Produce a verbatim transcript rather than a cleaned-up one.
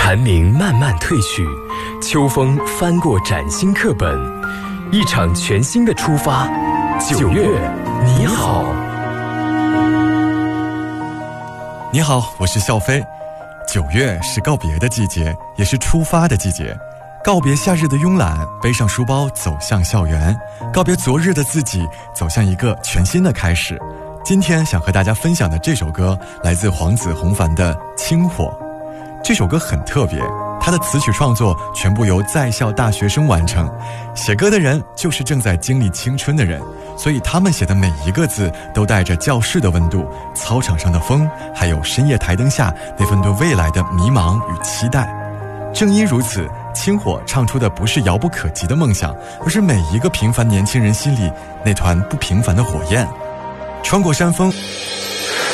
蝉鸣慢慢褪去，秋风翻过崭新课本，一场全新的出发。九月，你好。 你好，我是笑飞。九月是告别的季节，也是出发的季节。告别夏日的慵懒，背上书包走向校园，告别昨日的自己，走向一个全新的开始。今天想和大家分享的这首歌来自黄子弘凡的《清火》。这首歌很特别，它的词曲创作全部由在校大学生完成，写歌的人就是正在经历青春的人，所以他们写的每一个字都带着教室的温度、操场上的风，还有深夜台灯下那份对未来的迷茫与期待。正因如此，清火唱出的不是遥不可及的梦想，而是每一个平凡年轻人心里那团不平凡的火焰。穿过山峰，